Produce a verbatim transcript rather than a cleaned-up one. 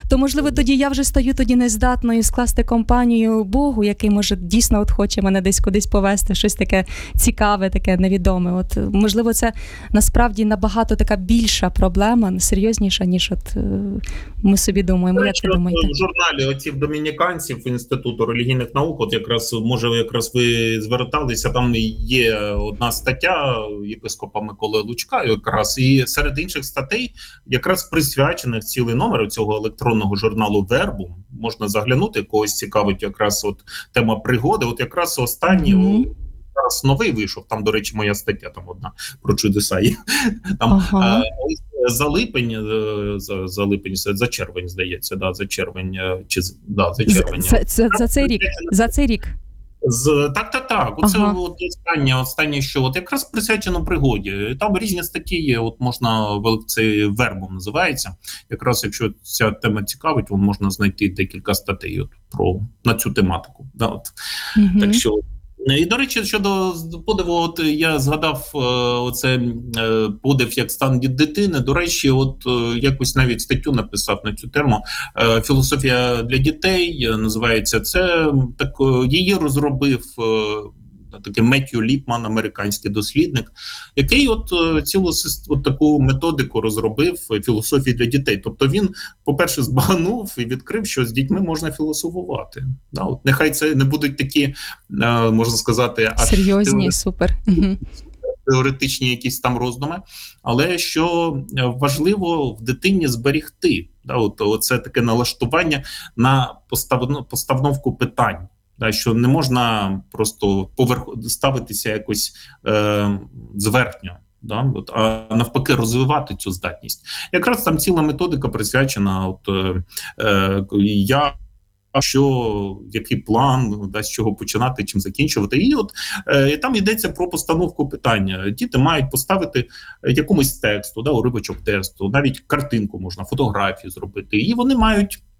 То, можливо, тоді я вже стаю тоді нездатною скласти компанію Богу, який, може, дійсно от хоче мене десь кудись повести, щось таке цікаве, таке невідоме. От, можливо, це насправді набагато така більша проблема, серйозніша, ніж от ми собі думаємо. Як ви думаєте? В журналі оців домініканців Інституту релігійних наук, от якраз, може, якраз ви зверталися, там є одна стаття єпископа Миколи Лучка, якраз, і серед інших статей, якраз присвячених цілий номер цього електронного журналу «Вербум», можна заглянути, когось цікавить якраз от тема пригоди, от якраз останній, mm-hmm. Зараз новий вийшов, там, до речі, моя стаття там одна про чудеса є. Там, ага. а, за липень, за, за липень, за червень, здається, да, за червень, чи, да, за червень. За, за, за цей рік, за цей рік. З, так, так, так. Оце ага. от останнє, останнє, що от якраз присвячено пригоді. Там різні статті є, от можна, це «Вербум» називається. Якраз, якщо ця тема цікавить, можна знайти декілька статей от, про, на цю тематику. Да, от. Угу. Так що... І, до речі, щодо подиву, от я згадав е, оце е, подив як стан дитини. До речі, от е, якось навіть статтю написав на цю тему. Е, «Філософія для дітей» називається це. Так, її розробив е, такий Меттью Ліпман, американський дослідник, який от цілу от таку методику розробив філософії для дітей. Тобто він, по-перше, збагнув і відкрив, що з дітьми можна філософувати. Да, от нехай це не будуть такі, можна сказати, аж серйозні, теор... супер. теоретичні якісь там роздуми, але що важливо в дитині зберігти. Да, от, оце таке налаштування на поставну, поставновку питань. Да, що не можна просто поверх ставитися якось е, зверхньо, да, от, а навпаки розвивати цю здатність. Якраз там ціла методика присвячена, от, е, я, що, який план, да, з чого починати, чим закінчувати. І от е, там йдеться про постановку питання. Діти мають поставити якомусь тексту, да, уривочок тексту, навіть картинку можна, фотографію зробити, і вони мають